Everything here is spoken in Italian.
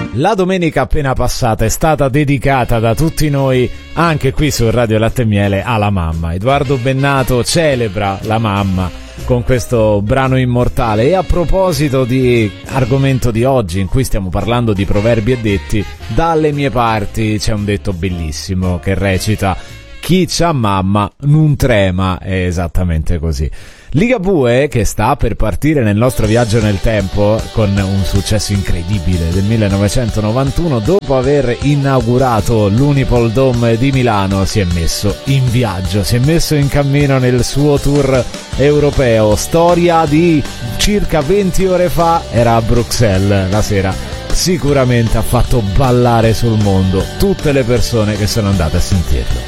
La domenica appena passata è stata dedicata da tutti noi, anche qui su Radio Latte e Miele, alla mamma. Edoardo Bennato celebra la mamma con questo brano immortale. E a proposito di argomento di oggi, in cui stiamo parlando di proverbi e detti, dalle mie parti c'è un detto bellissimo che recita: chi c'ha mamma non trema. È esattamente così. Ligabue, che sta per partire nel nostro viaggio nel tempo con un successo incredibile del 1991, dopo aver inaugurato l'Unipol Dome di Milano, si è messo in viaggio, si è messo in cammino nel suo tour europeo. Storia di circa 20 ore fa, era a Bruxelles la sera. Sicuramente ha fatto ballare sul mondo tutte le persone che sono andate a sentirlo.